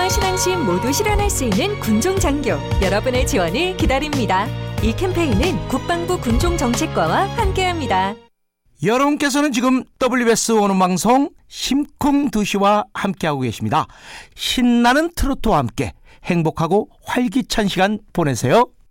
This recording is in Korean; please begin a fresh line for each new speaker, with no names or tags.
의료와 신앙심 모두 실현할 수 있는 군종장교, 여러분의 지원을 기다립니다. 이 캠페인은 국방부 군종정책과와 함께합니다.
여러분께서는 지금 WBS 오는방송 심쿵2시와 함께하고 계십니다. 신나는 트로트와 함께 행복하고 활기찬 시간 보내세요.